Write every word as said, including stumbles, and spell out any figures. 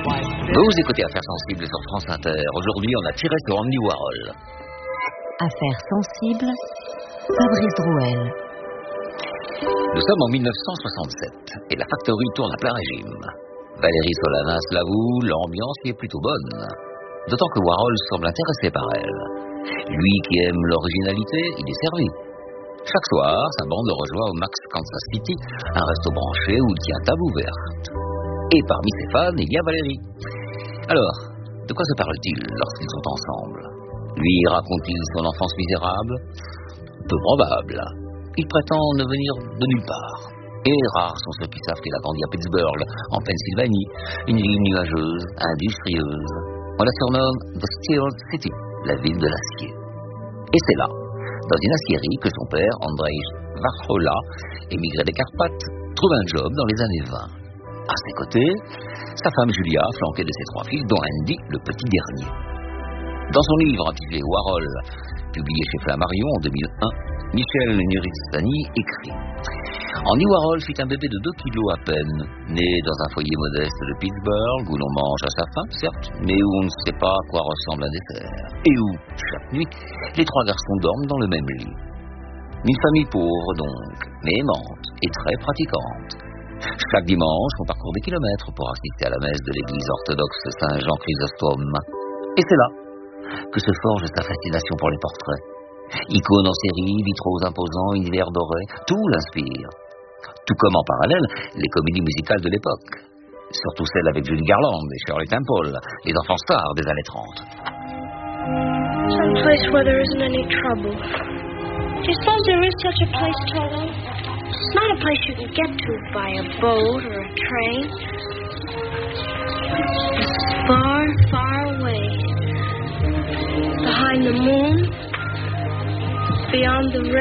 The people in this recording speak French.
Vous écoutez Affaires sensibles sur France Inter. Aujourd'hui, on a tiré sur Andy Warhol. Affaires sensibles, Fabrice Drouel. Nous sommes en mille neuf cent soixante-sept et la Factory tourne à plein régime. Valérie Solanas l'avoue, l'ambiance y est plutôt bonne. D'autant que Warhol semble intéressé par elle. Lui qui aime l'originalité, il est servi. Chaque soir, sa bande le rejoint au Max Kansas City, un resto branché où il tient table ouverte. Et parmi ses fans, il y a Valérie. Alors, de quoi se parle-t-il lorsqu'ils sont ensemble? Lui raconte-t-il son enfance misérable? Peu probable. Il prétend ne venir de nulle part. Et rares sont ceux qui savent qu'il a grandi à Pittsburgh, en Pennsylvanie, une ville nuageuse, industrieuse. On la surnomme The Steel City, la ville de l'acier. Et c'est là, dans une aciérie, que son père, Andrzej Warhola, émigré des Carpates, trouve un job dans les années vingt. À ses côtés, sa femme Julia, flanquée de ses trois fils, dont Andy, le petit dernier. Dans son livre intitulé Warhol, publié chez Flammarion en deux mille un, Michel Nuristani écrit: Andy Warhol fut un bébé de deux kilos à peine, né dans un foyer modeste de Pittsburgh, où l'on mange à sa faim, certes, mais où on ne sait pas à quoi ressemble un dessert, et où, chaque nuit, les trois garçons dorment dans le même lit. Une famille pauvre donc, mais aimante et très pratiquante. Chaque dimanche, on parcourt des kilomètres pour assister à la messe de l'église orthodoxe Saint-Jean Chrysostome. Et c'est là que se forge sa fascination pour les portraits. Icônes en série, vitraux imposants, univers doré, tout l'inspire. Tout comme en parallèle, les comédies musicales de l'époque. Surtout celles avec Judy Garland et Shirley Temple, les enfants stars des années trente. Some place where there isn't any trouble. Do you suppose there is such a place, Toto? It's not a place you can get to by a boat or a train. It's far, far away. Behind the moon, beyond the